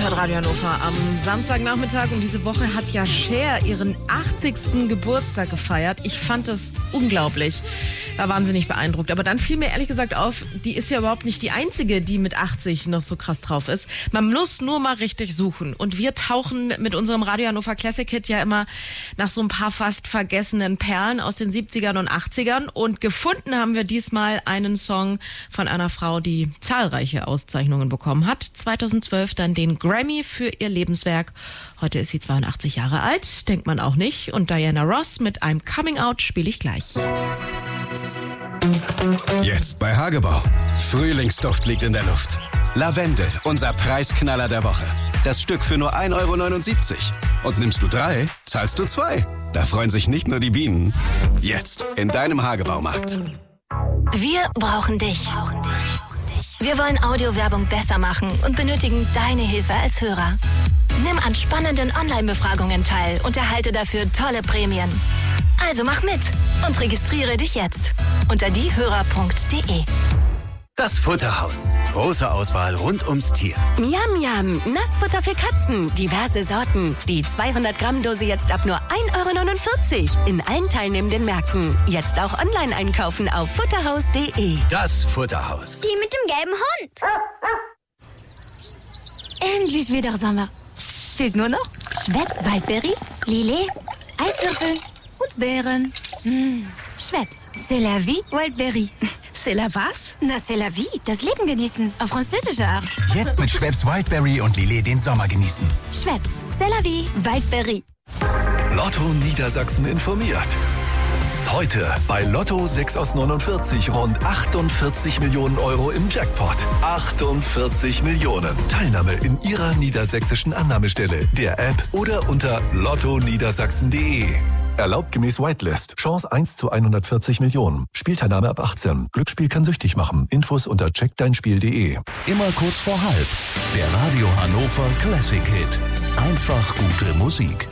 hört Radio Hannover am Samstagnachmittag und diese Woche hat ja Cher ihren 80. Geburtstag gefeiert. Ich fand das unglaublich. War wahnsinnig beeindruckt. Aber dann fiel mir ehrlich gesagt auf, die ist ja überhaupt nicht die Einzige, die mit 80 noch so krass drauf ist. Man muss nur mal richtig suchen. Und wir tauchen mit unserem Radio Hannover Classic Hit ja immer nach so ein paar fast vergessenen Perlen aus den 70ern und 80ern. Und gefunden haben wir diesmal einen Song von einer Frau, die zahlreiche Auszeichnungen bekommen hat. 2012 dann den Grammy für ihr Lebenswerk. Heute ist sie 82 Jahre alt, denkt man auch nicht. Und Diana Ross mit einem Coming Out spiele ich gleich. Jetzt bei Hagebau. Frühlingsduft liegt in der Luft. Lavendel, unser Preisknaller der Woche. Das Stück für nur 1,79 €. Und nimmst du 3, zahlst du 2. Da freuen sich nicht nur die Bienen. Jetzt in deinem Hagebaumarkt. Wir brauchen dich. Wir wollen Audiowerbung besser machen und benötigen deine Hilfe als Hörer. Nimm an spannenden Online-Befragungen teil und erhalte dafür tolle Prämien. Also mach mit und registriere dich jetzt unter diehörer.de. Das Futterhaus. Große Auswahl rund ums Tier. Miam, miam. Nassfutter für Katzen. Diverse Sorten. Die 200-Gramm-Dose jetzt ab nur 1,49 € in allen teilnehmenden Märkten. Jetzt auch online einkaufen auf futterhaus.de. Das Futterhaus. Die mit dem gelben Hund. Endlich wieder Sommer. Fehlt nur noch Schweppes Waldbeere, Lillet, Eiswürfel und Beeren. Schweppes, c'est la vie, Wildberry. C'est la was? Na, c'est la vie, das Leben genießen, auf französische Art. Jetzt mit Schweppes Wildberry und Lillet den Sommer genießen. Schweppes, c'est la vie, Wildberry. Lotto Niedersachsen informiert. Heute bei Lotto 6 aus 49 rund 48 Millionen € im Jackpot. 48 Millionen. Teilnahme in Ihrer niedersächsischen Annahmestelle, der App oder unter lottoniedersachsen.de. Erlaubt gemäß Whitelist. Chance 1 zu 140 Millionen. Spielteilnahme ab 18. Glücksspiel kann süchtig machen. Infos unter checkdeinspiel.de. Immer kurz vor halb. Der Radio Hannover Classic Hit. Einfach gute Musik.